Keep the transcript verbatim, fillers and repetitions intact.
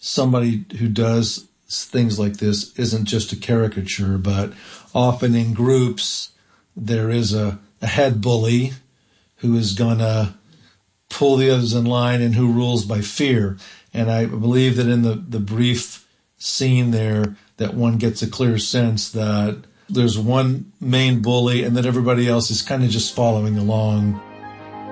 somebody who does things like this isn't just a caricature, but often in groups there is a, a head bully who is going to pull the others in line and who rules by fear. And I believe that in the, the brief scene there, that one gets a clear sense that there's one main bully and that everybody else is kind of just following along.